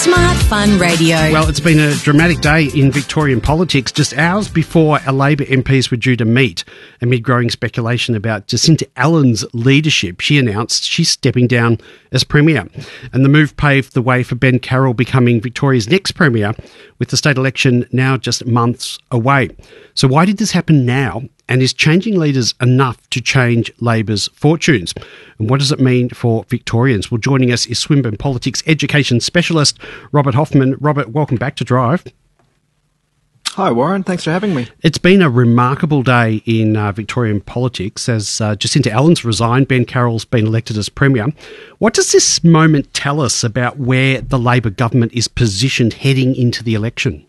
Smart Fun Radio. Well, it's been a dramatic day in Victorian politics, just hours before our Labor MPs were due to meet. Amid growing speculation about Jacinta Allan's leadership, she announced she's stepping down as Premier. And the move paved the way for Ben Carroll becoming Victoria's next Premier, with the state election now just months away. So why did this happen now? And is changing leaders enough to change Labor's fortunes? And what does it mean for Victorians? Well, joining us is Swinburne Politics Education Specialist Robert Hoffman. Robert, welcome back to Drive. Hi, Warren. Thanks for having me. It's been a remarkable day in Victorian politics as Jacinta Allan's resigned. Ben Carroll's been elected as Premier. What does this moment tell us about where the Labor government is positioned heading into the election?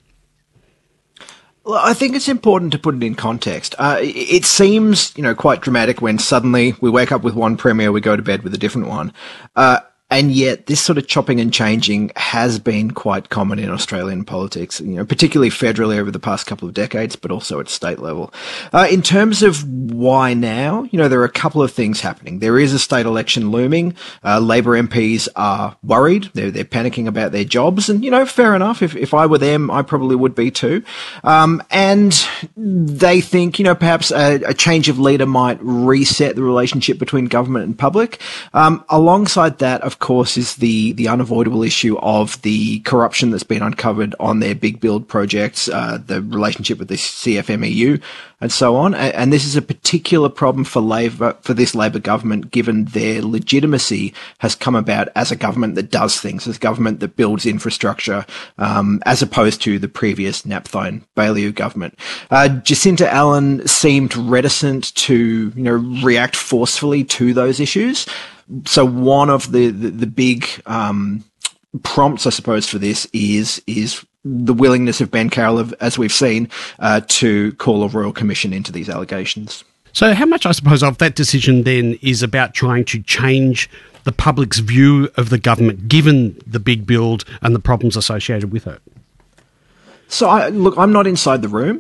Well, I think it's important to put it in context. It seems, quite dramatic when suddenly we wake up with one premier, we go to bed with a different one. And yet this sort of chopping and changing has been quite common in Australian politics, particularly federally over the past couple of decades, but also at state level. In terms of why now, there are a couple of things happening. There is a state election looming. Labor MPs are worried. They're panicking about their jobs. And, fair enough. If I were them, I probably would be too. And they think, perhaps a change of leader might reset the relationship between government and public. Alongside that, of course, is the unavoidable issue of the corruption that's been uncovered on their big build projects, the relationship with the CFMEU and so on. And this is a particular problem for this Labor government, given their legitimacy has come about as a government that does things, as a government that builds infrastructure, as opposed to the previous Napthine Baillieu government. Jacinta Allan seemed reticent to, react forcefully to those issues. So one of the big prompts, I suppose, for this is the willingness of Ben Carroll, as we've seen, to call a royal commission into these allegations. So how much, I suppose, of that decision then is about trying to change the public's view of the government, given the big build and the problems associated with it? So, I'm not inside the room.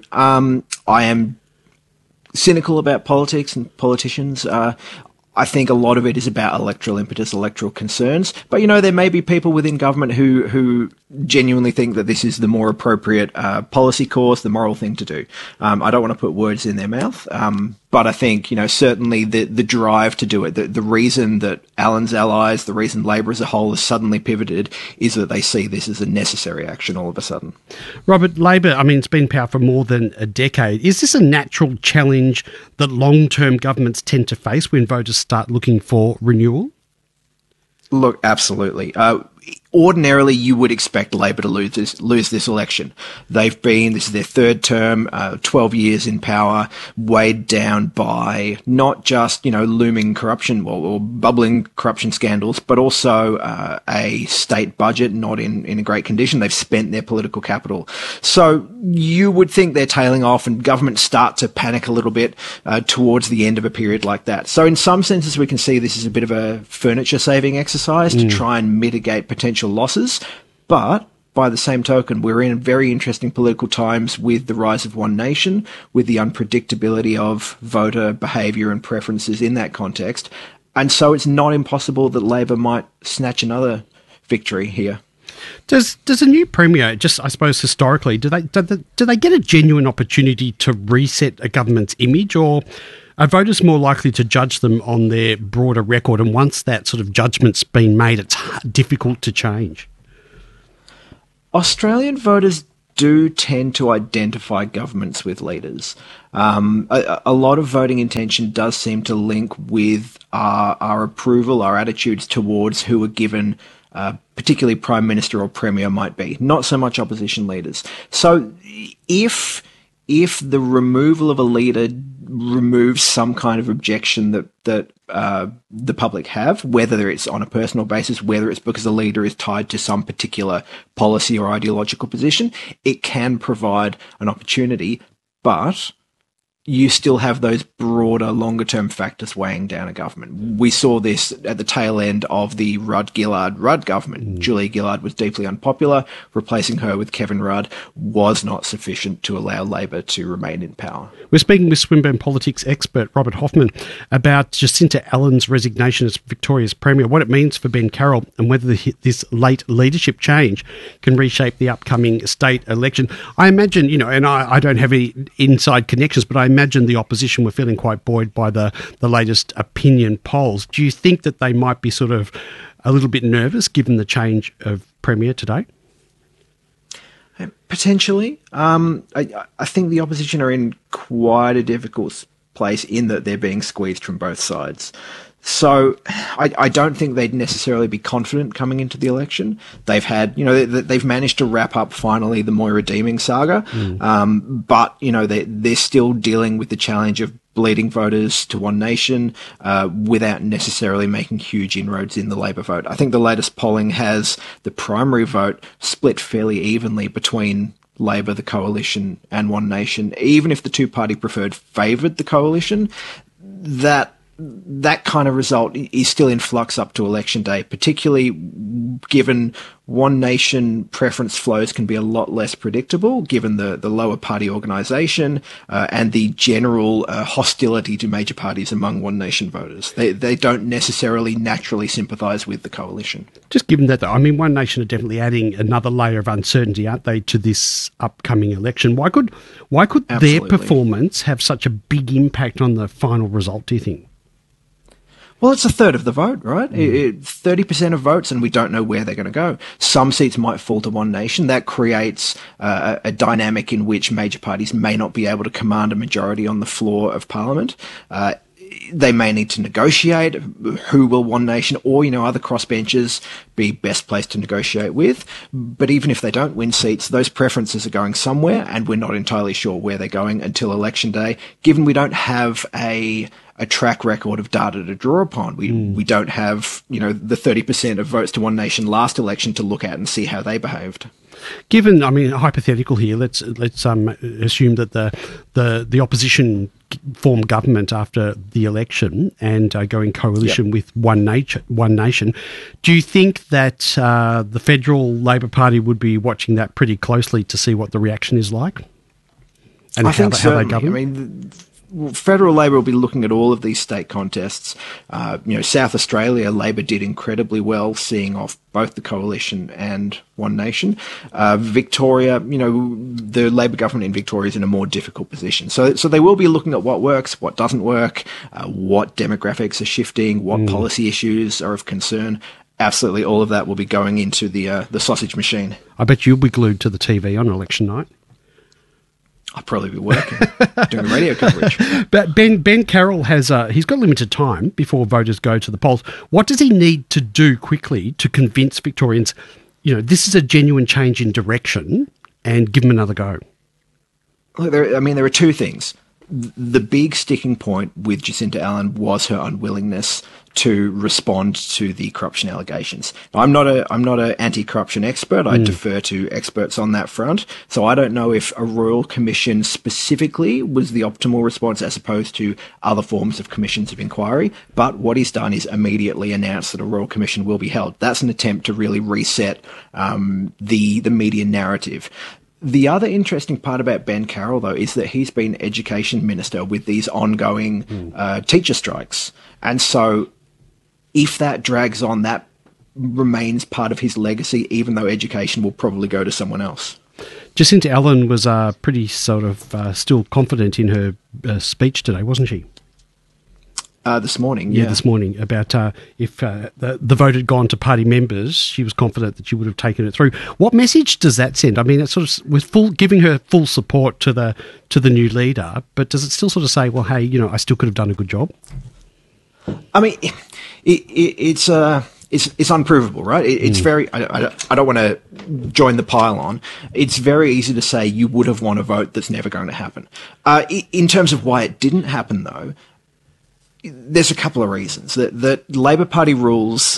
I am cynical about politics and politicians. I think a lot of it is about electoral impetus, electoral concerns. But, there may be people within government who genuinely think that this is the more appropriate policy course, the moral thing to do. I don't want to put words in their mouth. But I think, certainly the drive to do it, the reason that Allan's allies, the reason Labor as a whole has suddenly pivoted is that they see this as a necessary action all of a sudden. Robert, Labor, it's been in power for more than a decade. Is this a natural challenge that long-term governments tend to face when voters start looking for renewal? Look, absolutely. Ordinarily, you would expect Labor to lose this election. This is their third term, 12 years in power, weighed down by not just, looming corruption or bubbling corruption scandals, but also a state budget not in a great condition. They've spent their political capital. So you would think they're tailing off and governments start to panic a little bit towards the end of a period like that. So in some senses, we can see this is a bit of a furniture saving exercise to try and mitigate potential losses, but by the same token, we're in very interesting political times with the rise of One Nation, with the unpredictability of voter behaviour and preferences in that context, and so it's not impossible that Labor might snatch another victory here. Does a new premier, just I suppose historically, do they get a genuine opportunity to reset a government's image, or are voters more likely to judge them on their broader record, and once that sort of judgment's been made, it's difficult to change? Australian voters do tend to identify governments with leaders. A lot of voting intention does seem to link with our approval, our attitudes towards who are given particularly Prime Minister or Premier might be, not so much opposition leaders. So if the removal of a leader removes some kind of objection that the public have, whether it's on a personal basis, whether it's because the leader is tied to some particular policy or ideological position, it can provide an opportunity. But you still have those broader, longer-term factors weighing down a government. We saw this at the tail end of the Rudd-Gillard government. Julia Gillard was deeply unpopular. Replacing her with Kevin Rudd was not sufficient to allow Labor to remain in power. We're speaking with Swinburne politics expert Robert Hoffman about Jacinta Allen's resignation as Victoria's Premier, what it means for Ben Carroll, and whether this late leadership change can reshape the upcoming state election. I imagine, and I don't have any inside connections, but I imagine the opposition were feeling quite buoyed by the latest opinion polls. Do you think that they might be sort of a little bit nervous given the change of Premier today? Potentially. I think the opposition are in quite a difficult place in that they're being squeezed from both sides. So I don't think they'd necessarily be confident coming into the election. They've had, they've managed to wrap up finally the Moira Deeming saga, but they're still dealing with the challenge of bleeding voters to One Nation without necessarily making huge inroads in the Labor vote. I think the latest polling has the primary vote split fairly evenly between Labor, the Coalition, and One Nation. Even if the two-party preferred favoured the Coalition, that kind of result is still in flux up to election day, particularly given One Nation preference flows can be a lot less predictable given the lower party organisation and the general hostility to major parties among One Nation voters. They don't necessarily naturally sympathise with the coalition. Just given that, though, I mean, One Nation are definitely adding another layer of uncertainty, aren't they, to this upcoming election? Why could their performance have such a big impact on the final result, do you think? Well, it's a third of the vote, right? 30% of votes, and we don't know where they're going to go. Some seats might fall to One Nation. That creates a dynamic in which major parties may not be able to command a majority on the floor of Parliament. They may need to negotiate. Who will One Nation or, other crossbenchers be best placed to negotiate with? But even if they don't win seats, those preferences are going somewhere, and we're not entirely sure where they're going until election day, given we don't have a track record of data to draw upon. We don't have, the 30% of votes to One Nation last election to look at and see how they behaved. Given, hypothetical here, let's assume that the opposition form government after the election and go in coalition with One Nation. Do you think that the federal Labor Party would be watching that pretty closely to see what the reaction is like? And how they govern? Federal Labor will be looking at all of these state contests. South Australia, Labor did incredibly well, seeing off both the Coalition and One Nation. Victoria, the Labor government in Victoria is in a more difficult position. So they will be looking at what works, what doesn't work, what demographics are shifting, what policy issues are of concern. Absolutely, all of that will be going into the sausage machine. I bet you'll be glued to the TV on election night. I'll probably be working, doing radio coverage. But Ben Carroll he's got limited time before voters go to the polls. What does he need to do quickly to convince Victorians, this is a genuine change in direction, and give them another go? Look, there are two things. The big sticking point with Jacinta Allen was her unwillingness to respond to the corruption allegations. Now, I'm not an anti-corruption expert. I defer to experts on that front. So I don't know if a royal commission specifically was the optimal response as opposed to other forms of commissions of inquiry. But what he's done is immediately announced that a royal commission will be held. That's an attempt to really reset the media narrative. The other interesting part about Ben Carroll, though, is that he's been education minister with these ongoing teacher strikes. And so if that drags on, that remains part of his legacy, even though education will probably go to someone else. Jacinta Allen was pretty sort of still confident in her speech today, wasn't she? This morning, yeah. This morning, about if the vote had gone to party members, she was confident that she would have taken it through. What message does that send? I mean, it's sort of with giving her full support to the new leader, but does it still sort of say, well, hey, I still could have done a good job? I mean, it's unprovable, right? It's very. I don't want to join the pile on. It's very easy to say you would have won a vote that's never going to happen. In terms of why it didn't happen, though, there's a couple of reasons. That Labor Party rules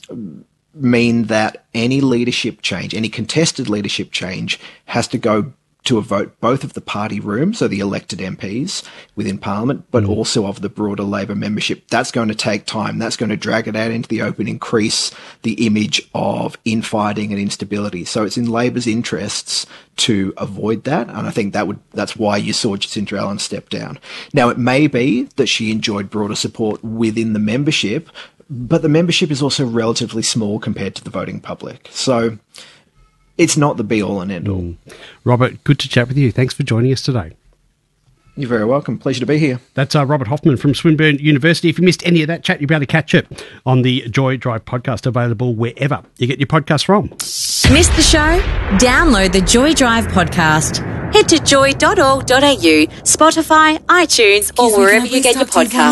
mean that any leadership change, any contested leadership change, has to go to a vote both of the party room, so the elected MPs within Parliament, but also of the broader Labor membership. That's going to take time. That's going to drag it out into the open, increase the image of infighting and instability. So it's in Labor's interests to avoid that, and I think that's why you saw Jacinta Allen step down. Now, it may be that she enjoyed broader support within the membership, but the membership is also relatively small compared to the voting public. So it's not the be-all and end-all. Robert, good to chat with you. Thanks for joining us today. You're very welcome. Pleasure to be here. That's Robert Hoffman from Swinburne University. If you missed any of that chat, you'll be able to catch it on the Joy Drive podcast, available wherever you get your podcasts from. Missed the show? Download the Joy Drive podcast. Head to joy.org.au, Spotify, iTunes, or wherever you get your podcasts.